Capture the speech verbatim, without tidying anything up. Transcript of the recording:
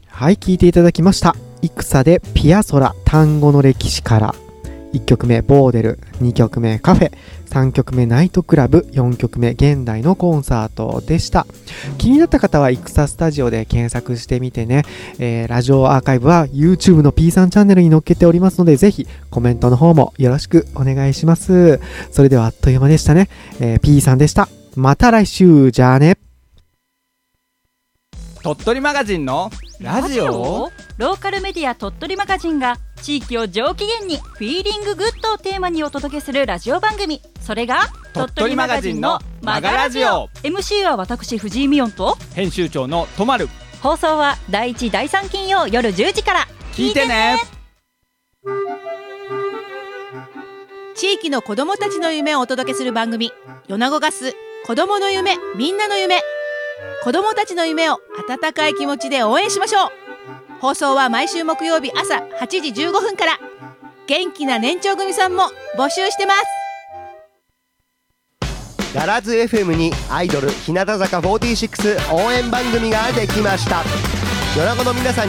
はい、聴いていただきました。イクサでピアソラ、単語の歴史から。いっきょくめボーデル、にきょくめカフェ、さんきょくめナイトクラブ、よんきょくめ現代のコンサートでした。気になった方はイクサスタジオで検索してみてね、えー、ラジオアーカイブは YouTube の P さんチャンネルに載っけておりますので、ぜひコメントの方もよろしくお願いします。それではあっという間でしたね。えー、P さんでした。また来週、じゃあね。 鳥取マガジンのラジオローカルメディア鳥取マガジンが地域を上機嫌にフィーリンググッドをテーマにお届けするラジオ番組、それが鳥取マガジンのマガラジオ。 エムシー は私藤井美音と編集長のとまる。 放送はだいいちだいさん金曜夜じゅうじから聞いてね。 地域の子どもたちの夢をお届けする番組、米子ガス子どもの夢みんなの夢。子どもたちの夢を温かい気持ちで応援しましょう。放送は毎週木曜日朝はちじじゅうごふんから。元気な年長組さんも募集してます。 ガラズ エフエム にアイドル日向坂フォーティーシックス応援番組ができました。米子の皆さん